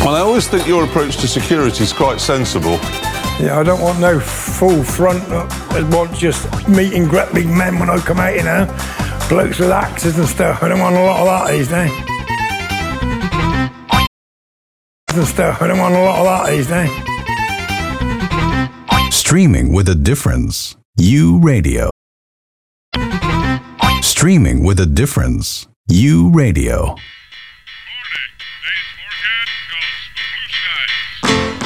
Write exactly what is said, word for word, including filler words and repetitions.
Well, I always think your approach to security is quite sensible. Yeah, I don't want no full front. I want just meet and greet big men when I come out, you know. Blokes with axes and stuff. I don't want a lot of that these days. And stuff. I don't want a lot of that these days. Streaming with a difference. U Radio. Streaming with a difference. U Radio.